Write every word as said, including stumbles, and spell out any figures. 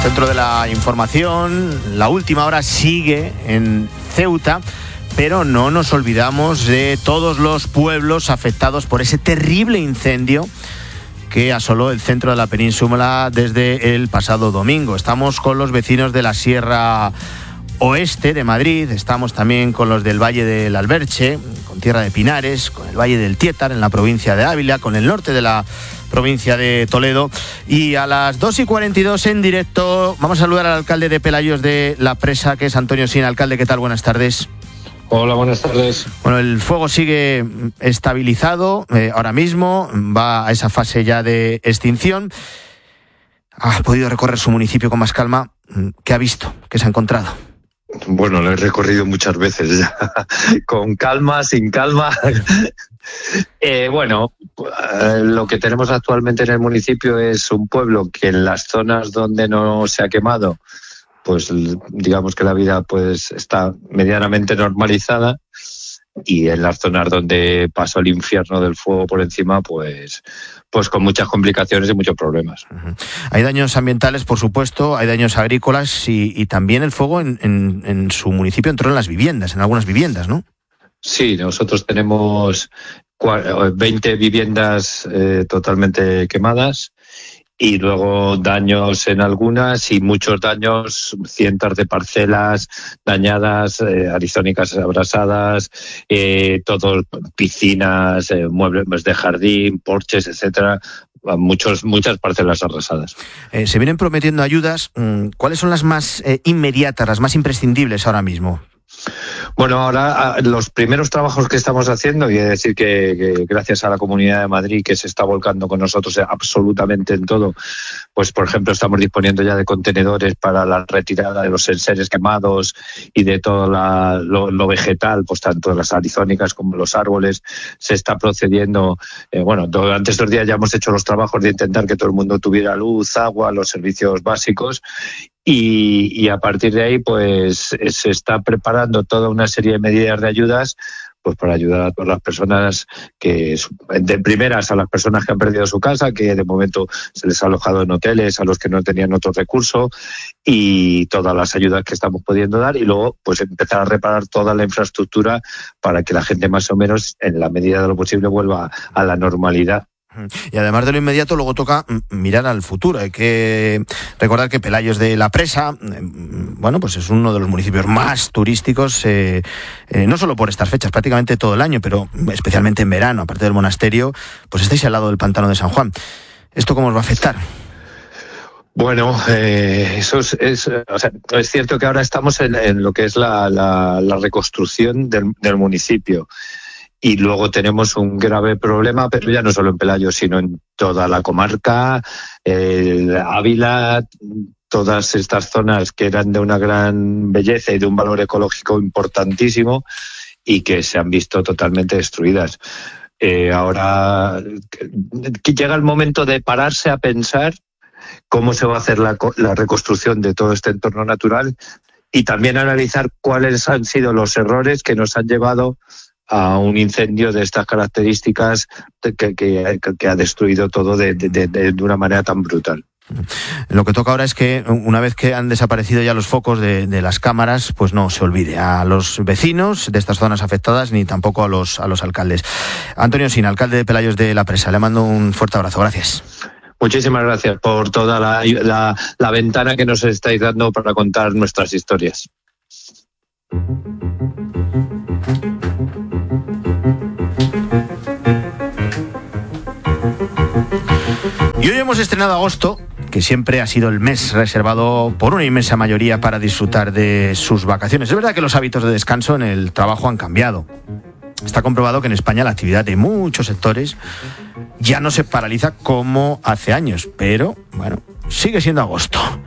Centro de la información, la última hora sigue en Ceuta, pero no nos olvidamos de todos los pueblos afectados por ese terrible incendio que asoló el centro de la península desde el pasado domingo. Estamos con los vecinos de la Sierra Oeste de Madrid, estamos también con los del Valle del Alberche, con Tierra de Pinares, con el Valle del Tiétar en la provincia de Ávila, con el norte de la provincia de Toledo, y a las dos y cuarenta y dos en directo vamos a saludar al alcalde de Pelayos de la Presa, que es Antonio Sin. Alcalde, ¿qué tal? Buenas tardes. Hola, buenas tardes. Bueno, el fuego sigue estabilizado, eh, ahora mismo va a esa fase ya de extinción. ¿Ha podido recorrer su municipio con más calma? ¿Qué ha visto? ¿Qué se ha encontrado? Bueno, lo he recorrido muchas veces ya, con calma, sin calma. eh, bueno, eh, lo que tenemos actualmente en el municipio es un pueblo que en las zonas donde no se ha quemado, pues digamos que la vida pues está medianamente normalizada, y en las zonas donde pasó el infierno del fuego por encima, pues pues con muchas complicaciones y muchos problemas. Uh-huh. Hay daños ambientales, por supuesto, hay daños agrícolas y, y también el fuego en, en, en su municipio entró en las viviendas, en algunas viviendas, ¿no? Sí, nosotros tenemos veinte viviendas eh, totalmente quemadas, y luego daños en algunas y muchos daños, cientos de parcelas dañadas, eh, arizónicas abrasadas, eh, todo, piscinas, eh, muebles de jardín, porches, etcétera. Muchos, muchas parcelas arrasadas. Eh, se vienen prometiendo ayudas. ¿Cuáles son las más eh, inmediatas, las más imprescindibles ahora mismo? Bueno, ahora los primeros trabajos que estamos haciendo, y he de decir que, que gracias a la Comunidad de Madrid, que se está volcando con nosotros absolutamente en todo, pues por ejemplo estamos disponiendo ya de contenedores para la retirada de los enseres quemados y de todo la, lo, lo vegetal, pues tanto las arizónicas como los árboles. Se está procediendo, eh, bueno, durante estos días ya hemos hecho los trabajos de intentar que todo el mundo tuviera luz, agua, los servicios básicos. Y, y a partir de ahí, pues se está preparando toda una serie de medidas de ayudas, pues para ayudar a todas las personas que, de primeras, a las personas que han perdido su casa, que de momento se les ha alojado en hoteles, a los que no tenían otro recurso, y todas las ayudas que estamos pudiendo dar, y luego pues empezar a reparar toda la infraestructura para que la gente más o menos, en la medida de lo posible, vuelva a la normalidad. Y además de lo inmediato, luego toca mirar al futuro. Hay que recordar que Pelayos de la Presa, bueno, pues es uno de los municipios más turísticos, eh, eh, no solo por estas fechas, prácticamente todo el año, pero especialmente en verano, aparte del monasterio, pues estáis al lado del pantano de San Juan. ¿Esto cómo os va a afectar? Bueno, eh, eso es, es, o sea, es cierto que ahora estamos en, en lo que es la, la, la reconstrucción del, del municipio. Y luego tenemos un grave problema, pero ya no solo en Pelayos, sino en toda la comarca, eh, Ávila, todas estas zonas que eran de una gran belleza y de un valor ecológico importantísimo y que se han visto totalmente destruidas. Eh, ahora que llega el momento de pararse a pensar cómo se va a hacer la, la reconstrucción de todo este entorno natural, y también analizar cuáles han sido los errores que nos han llevado a un incendio de estas características que, que, que ha destruido todo de, de, de, de una manera tan brutal. Lo que toca ahora es que una vez que han desaparecido ya los focos de, de las cámaras, pues no se olvide a los vecinos de estas zonas afectadas ni tampoco a los, a los alcaldes. Antonio Sin, alcalde de Pelayos de la Presa, le mando un fuerte abrazo. Gracias. Muchísimas gracias por toda la, la, la ventana que nos estáis dando para contar nuestras historias. Y hoy hemos estrenado agosto, que siempre ha sido el mes reservado por una inmensa mayoría para disfrutar de sus vacaciones. Es verdad que los hábitos de descanso en el trabajo han cambiado. Está comprobado que en España la actividad de muchos sectores ya no se paraliza como hace años, pero bueno, sigue siendo agosto.